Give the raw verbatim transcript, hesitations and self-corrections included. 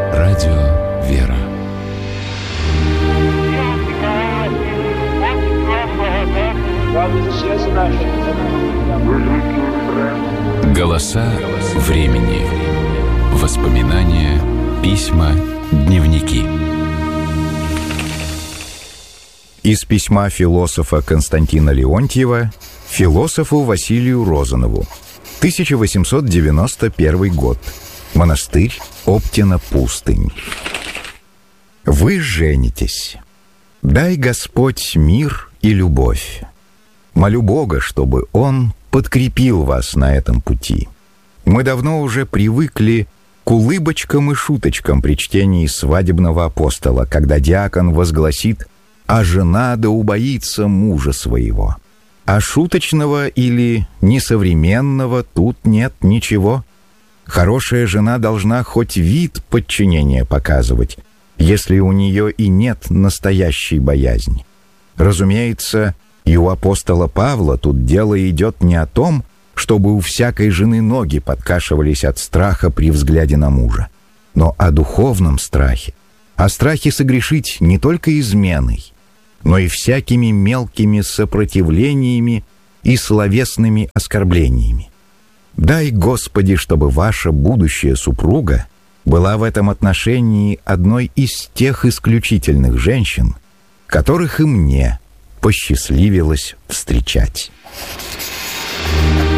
Радио «Вера». Голоса времени. Воспоминания, письма, дневники. Из письма философа Константина Леонтьева философу Василию Розанову. тысяча восемьсот девяносто первый год. Монастырь Оптина пустынь. Вы женитесь. Дай Господь мир и любовь. Молю Бога, чтобы Он подкрепил вас на этом пути. Мы давно уже привыкли к улыбочкам и шуточкам при чтении свадебного апостола, когда диакон возгласит: «А жена да убоится мужа своего». А шуточного или несовременного тут нет ничего. Хорошая жена должна хоть вид подчинения показывать, если у нее и нет настоящей боязни. Разумеется, и у апостола Павла тут дело идет не о том, чтобы у всякой жены ноги подкашивались от страха при взгляде на мужа, но о духовном страхе, о страхе согрешить не только изменой, но и всякими мелкими сопротивлениями и словесными оскорблениями. Дай, Господи, чтобы ваша будущая супруга была в этом отношении одной из тех исключительных женщин, которых и мне посчастливилось встречать.